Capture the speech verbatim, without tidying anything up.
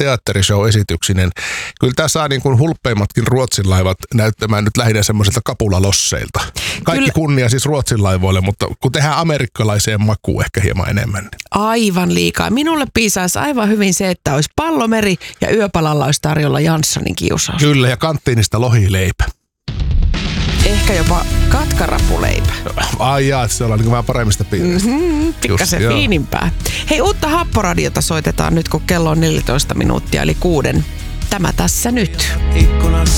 teatterishow-esityksinen. Kyllä tämä saa niin kuin hulppeimmatkin Ruotsin laivat näyttämään nyt lähinnä semmoisilta kapulalosseilta. Kaikki Kyllä. kunnia siis Ruotsin laivoille, mutta kun tehdään amerikkalaiseen makuun ehkä hieman enemmän. Aivan liikaa. Minulle piisaisi aivan hyvin se, että olisi Pallomeri ja yöpalalla olisi tarjolla Janssonin kiusaus. Kyllä, ja kanttiinista lohileipä. Ehkä jopa katkarapuleipä. Ai jaa, se ollaan niin vähän paremmista piiristä. Mm-hmm, pikkasen fiinimpää. Hei, uutta Happoradiota soitetaan nyt, kun kello on neljätoista minuuttia, eli kuuden. Tämä tässä nyt.